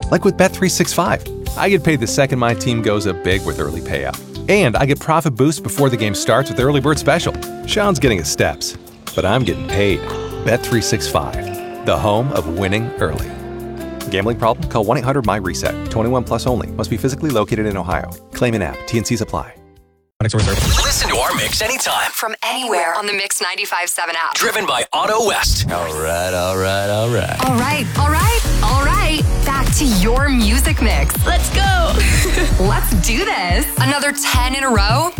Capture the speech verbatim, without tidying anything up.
Like with Bet three sixty-five. I get paid the second my team goes up big with early payout. And I get profit boost before the game starts with Early Bird Special. Sean's getting his steps, but I'm getting paid. Bet three sixty-five, the home of winning early. Gambling problem? Call one eight hundred M Y reset. twenty-one plus only. Must be physically located in Ohio. Claim in app. T and C's apply. Listen to our mix anytime. From anywhere on the Mix ninety-five point seven app. Driven by Auto West. All right, all right, all right. All right, all right, all right. Back to your music mix. Let's go. Let's do this. Another ten in a row?